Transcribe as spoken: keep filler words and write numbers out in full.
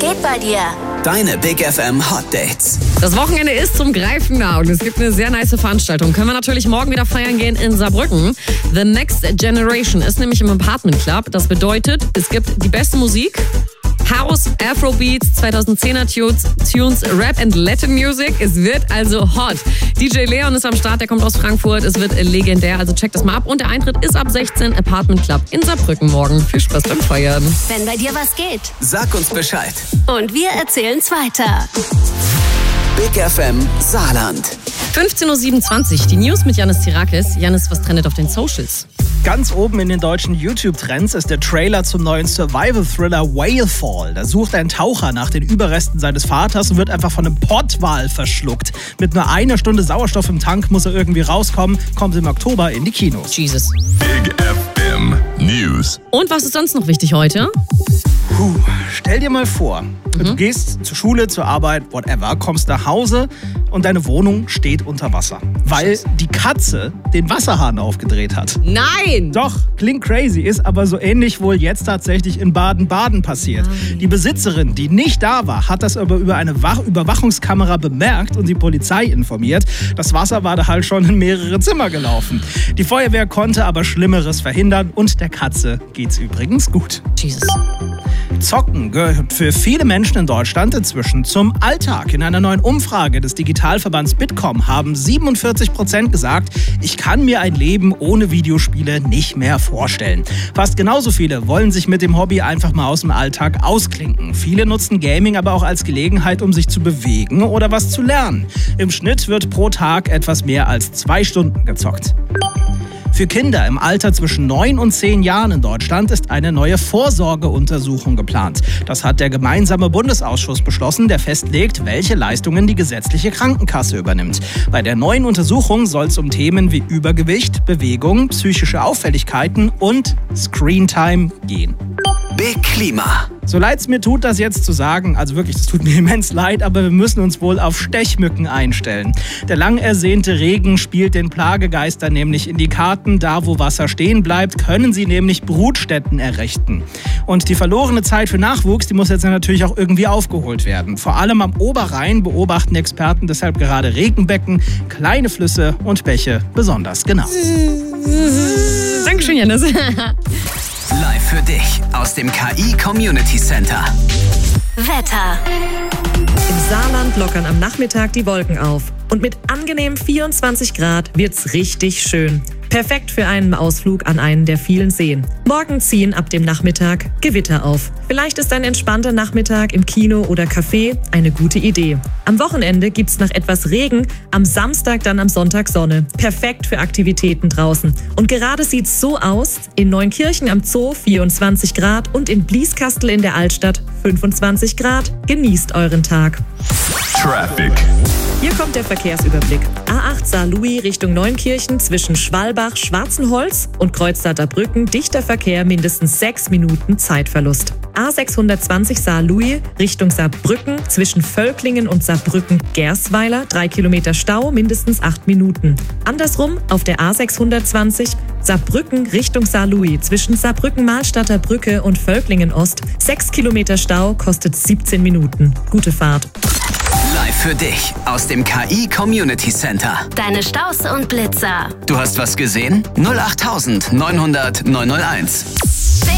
geht bei dir? Deine Big F M Hot Dates. Das Wochenende ist zum Greifen nah und es gibt eine sehr nice Veranstaltung. Können wir natürlich morgen wieder feiern gehen in Saarbrücken. The Next Generation ist nämlich im Apartment Club. Das bedeutet, es gibt die beste Musik, House, Afrobeats, zweitausendzehner Tunes, Tunes, Rap and Latin Music. Es wird also hot. D J Leon ist am Start, der kommt aus Frankfurt. Es wird legendär, also checkt das mal ab. Und der Eintritt ist ab sechzehn, Apartment Club in Saarbrücken morgen. Viel Spaß beim Feiern. Wenn bei dir was geht. Sag uns Bescheid. Und wir erzählen's weiter. Big F M Saarland. fünfzehn Uhr siebenundzwanzig, die News mit Janis Zirakis. Janis, was trendet auf den Socials? Ganz oben in den deutschen YouTube-Trends ist der Trailer zum neuen Survival-Thriller Whalefall. Da sucht ein Taucher nach den Überresten seines Vaters und wird einfach von einem Pottwal verschluckt. Mit nur einer Stunde Sauerstoff im Tank muss er irgendwie rauskommen. Kommt im Oktober in die Kinos. Jesus. Big F M News. Und was ist sonst noch wichtig heute? Puh, stell dir mal vor, mhm. du gehst zur Schule, zur Arbeit, whatever, kommst nach Hause und deine Wohnung steht unter Wasser, weil die Katze den Wasserhahn aufgedreht hat. Nein! Doch, klingt crazy, ist aber so ähnlich wohl jetzt tatsächlich in Baden-Baden passiert. Nein. Die Besitzerin, die nicht da war, hat das aber über eine Wach- Überwachungskamera bemerkt und die Polizei informiert. Das Wasser war da halt schon in mehrere Zimmer gelaufen. Die Feuerwehr konnte aber Schlimmeres verhindern und der Katze geht's übrigens gut. Jesus. Zocken gehört für viele Menschen in Deutschland inzwischen zum Alltag. In einer neuen Umfrage des Digitalverbands Bitkom haben siebenundvierzig Prozent gesagt, ich kann mir ein Leben ohne Videospiele nicht mehr vorstellen. Fast genauso viele wollen sich mit dem Hobby einfach mal aus dem Alltag ausklinken. Viele nutzen Gaming aber auch als Gelegenheit, um sich zu bewegen oder was zu lernen. Im Schnitt wird pro Tag etwas mehr als zwei Stunden gezockt. Für Kinder im Alter zwischen neun und zehn Jahren in Deutschland ist eine neue Vorsorgeuntersuchung geplant. Das hat der gemeinsame Bundesausschuss beschlossen, der festlegt, welche Leistungen die gesetzliche Krankenkasse übernimmt. Bei der neuen Untersuchung soll es um Themen wie Übergewicht, Bewegung, psychische Auffälligkeiten und Screentime gehen. Big Klima. So leid es mir tut, das jetzt zu sagen, also wirklich, es tut mir immens leid, aber wir müssen uns wohl auf Stechmücken einstellen. Der lang ersehnte Regen spielt den Plagegeister nämlich in die Karten. Da, wo Wasser stehen bleibt, können sie nämlich Brutstätten errichten. Und die verlorene Zeit für Nachwuchs, die muss jetzt natürlich auch irgendwie aufgeholt werden. Vor allem am Oberrhein beobachten Experten deshalb gerade Regenbecken, kleine Flüsse und Bäche besonders genau. Dankeschön, Janis. Live für dich aus dem K I Community Center. Wetter. Im Saarland lockern am Nachmittag die Wolken auf. Und mit angenehm vierundzwanzig Grad wird's richtig schön. Perfekt für einen Ausflug an einen der vielen Seen. Morgen ziehen ab dem Nachmittag Gewitter auf. Vielleicht ist ein entspannter Nachmittag im Kino oder Café eine gute Idee. Am Wochenende gibt's nach etwas Regen, am Samstag dann am Sonntag Sonne. Perfekt für Aktivitäten draußen. Und gerade sieht's so aus: in Neunkirchen am Zoo vierundzwanzig Grad und in Blieskastel in der Altstadt fünfundzwanzig Grad. Genießt euren Tag. Traffic. Hier kommt der Verkehrsüberblick. A acht Saarlouis Richtung Neunkirchen zwischen Schwalbach, Schwarzenholz und Kreuzsaaterbrücken. Dichter Verkehr, mindestens sechs Minuten Zeitverlust. A sechshundertzwanzig Saarlouis Richtung Saarbrücken zwischen Völklingen und Saarbrücken-Gersweiler. Drei Kilometer Stau, mindestens acht Minuten. Andersrum auf der A sechshundertzwanzig Saarbrücken Richtung Saarlouis zwischen Saarbrücken-Mahlstadter Brücke und Völklingen-Ost. Sechs Kilometer Stau, kostet siebzehn Minuten. Gute Fahrt. Live für dich aus dem K I Community Center. Deine Staus und Blitzer. Du hast was gesehen? null acht neunhundert neunhunderteins.